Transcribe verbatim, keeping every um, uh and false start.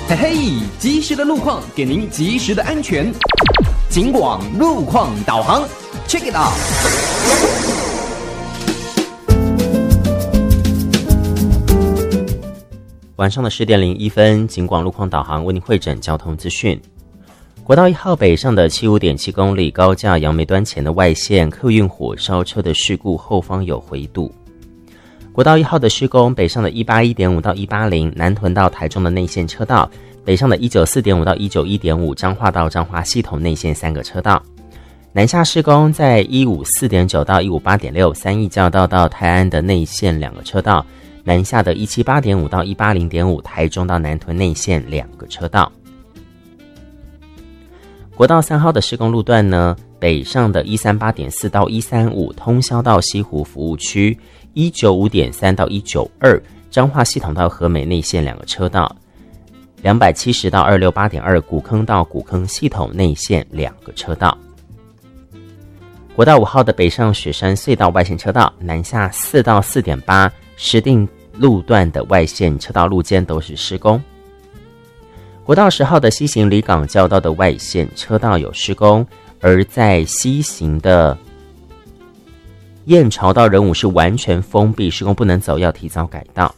嘿嘿，及时的路况给您及时的安全。警广路况导航 ，Check it out。 晚上的十点零一分，警广路况导航为您汇整交通资讯。国道一号北上的七十五点七公里高架杨梅端前的外线客运火烧车的事故后方有回堵。国道一号的施工，北上的一八一点五到一八零南屯到台中的内线车道，北上的一九四点五到一九一点五彰化到彰化系统内线三个车道。南下施工在一五四点九到一五八点六三义交道到泰安的内线两个车道。南下的一七八点五到一八零点五台中到南屯内线两个车道。国道三号的施工路段呢，北上的一三八点四到一三五通霄到西湖服务区，一九五点三到一九二彰化系统到和美内线两个车道，两百七十到二六八点二古坑到古坑系统内线两个车道。国道五号的北上雪山隧道外线车道，南下四到四点八石碇路段的外线车道路肩都是施工。国道十号的西行离港交道的外线车道有施工，而在西行的燕巢到仁武是完全封闭，施工不能走，要提早改道。